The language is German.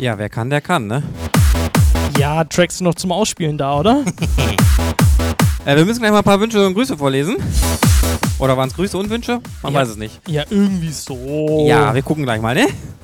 Ja, wer kann, der kann, ne? Ja, Tracks sind noch zum Ausspielen da, oder? Wir müssen gleich mal ein paar Wünsche und Grüße vorlesen. Oder waren es Grüße und Wünsche? Man weiß es nicht. Ja, irgendwie so. Ja, wir gucken gleich mal, ne?